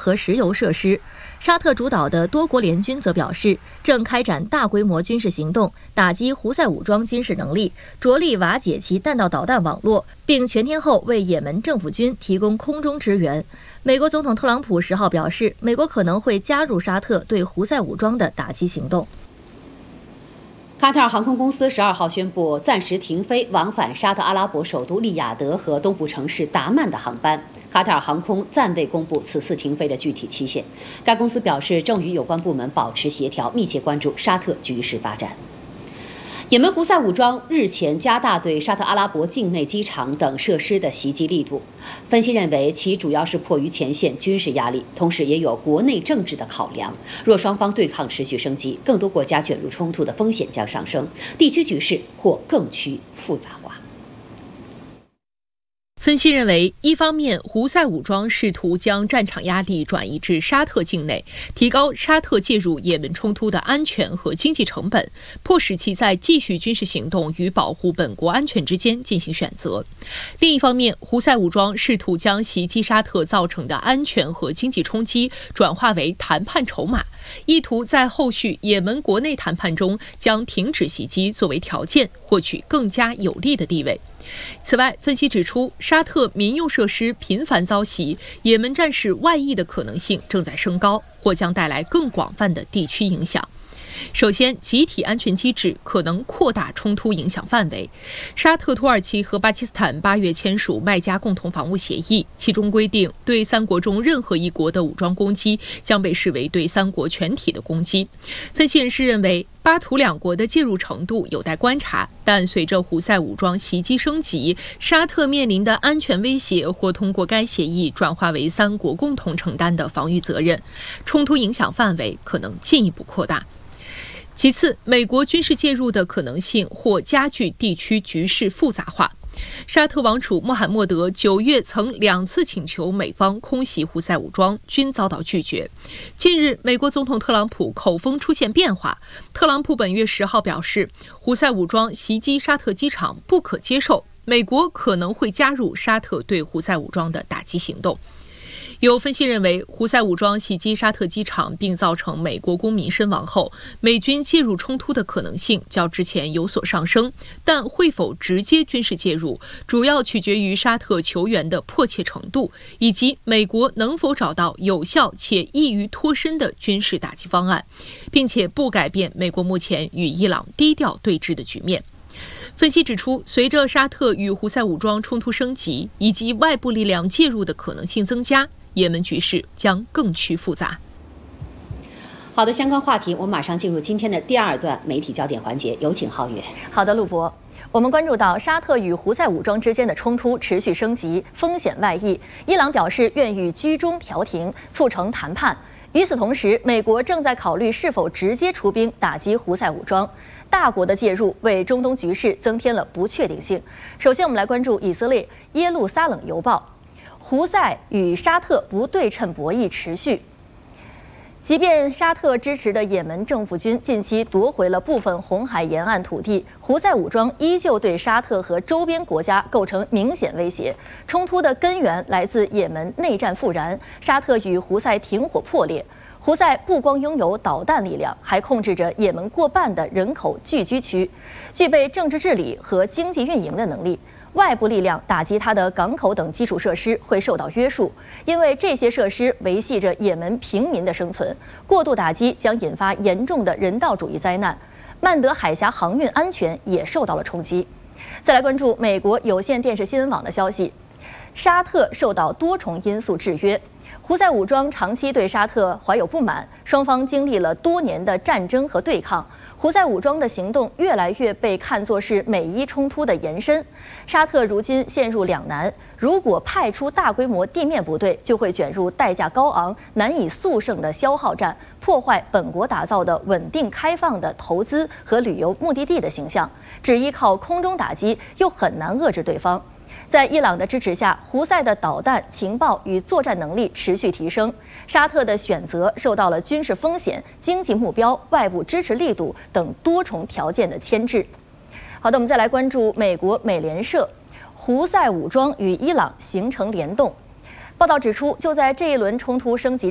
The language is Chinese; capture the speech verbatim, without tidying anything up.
和石油设施。沙特主导的多国联军则表示，正开展大规模军事行动，打击胡塞武装军事能力，着力瓦解其弹道导弹网络，并全天候为也门政府军提供空中支援。美国总统特朗普十号表示，美国可能会加入沙特对胡塞武装的打击行动。 卡塔尔航空公司十二号宣布暂时停飞往返沙特阿拉伯首都利雅得和东部城市达曼的航班。卡塔尔航空暂未公布此次停飞的具体期限。该公司表示，正与有关部门保持协调，密切关注沙特局势发展。也门胡塞武装日前加大对沙特阿拉伯境内机场等设施的袭击力度。分析认为，其主要是迫于前线军事压力，同时也有国内政治的考量。若双方对抗持续升级，更多国家卷入冲突的风险将上升，地区局势或更趋复杂化。 分析认为，一方面，胡塞武装试图将战场压力转移至沙特境内，提高沙特介入也门冲突的安全和经济成本，迫使其在继续军事行动与保护本国安全之间进行选择。另一方面，胡塞武装试图将袭击沙特造成的安全和经济冲击转化为谈判筹码，意图在后续也门国内谈判中将停止袭击作为条件，获取更加有利的地位。此外，分析指出，沙特民用设施频繁遭袭，也门战事外溢的可能性正在升高，或将带来更广泛的地区影响。首先，集体安全机制可能扩大冲突影响范围。沙特、土耳其和巴基斯坦八月签署麦加共同防务协议，其中规定，对三国中任何一国的武装攻击将被视为对三国全体的攻击。分析人士认为，巴土两国的介入程度有待观察，但随着胡塞武装袭击升级，沙特面临的安全威胁或通过该协议转化为三国共同承担的防御责任，冲突影响范围可能进一步扩大。其次，美国军事介入的可能性或加剧地区局势复杂化。沙特王储穆罕默德九月曾两次请求美方空袭胡塞武装，均遭到拒绝。近日，美国总统特朗普口风出现变化。特朗普本月十号表示，胡塞武装袭击沙特机场不可接受，美国可能会加入沙特对胡塞武装的打击行动。有分析认为，胡塞武装袭击沙特机场并造成美国公民身亡后，美军介入冲突的可能性较之前有所上升，但会否直接军事介入，主要取决于沙特求援的迫切程度，以及美国能否找到有效且易于脱身的军事打击方案，并且不改变美国目前与伊朗低调对峙的局面。分析指出，随着沙特与胡塞武装冲突升级，以及外部力量介入的可能性增加，也门局势将更趋复杂。 好的，相关话题我们马上进入今天的第二段媒体焦点环节，有请皓月。 好的，陆博，我们关注到沙特与胡塞武装之间的冲突持续升级，风险外溢。伊朗表示愿与居中调停，促成谈判。与此同时，美国正在考虑是否直接出兵打击胡塞武装。大国的介入为中东局势增添了不确定性。首先，我们来关注以色列耶路撒冷邮报。胡塞与沙特不对称博弈持续，即便沙特支持的也门政府军近期夺回了部分红海沿岸土地，胡塞武装依旧对沙特和周边国家构成明显威胁。冲突的根源来自也门内战复燃，沙特与胡塞停火破裂。胡塞不光拥有导弹力量，还控制着也门过半的人口聚居区，具备政治治理和经济运营的能力。外部力量打击它的港口等基础设施会受到约束，因为这些设施维系着也门平民的生存。过度打击将引发严重的人道主义灾难。曼德海峡航运安全也受到了冲击。再来关注美国有线电视新闻网的消息，沙特受到多重因素制约。胡塞武装长期对沙特怀有不满，双方经历了多年的战争和对抗。胡塞武装的行动越来越被看作是美伊冲突的延伸。沙特如今陷入两难：如果派出大规模地面部队，就会卷入代价高昂、难以速胜的消耗战，破坏本国打造的稳定开放的投资和旅游目的地的形象；只依靠空中打击，又很难遏制对方。在伊朗的支持下，胡塞的导弹、情报与作战能力持续提升。沙特的选择受到了军事风险、经济目标、外部支持力度等多重条件的牵制。好的，我们再来关注美国美联社，胡塞武装与伊朗形成联动。报道指出，就在这一轮冲突升级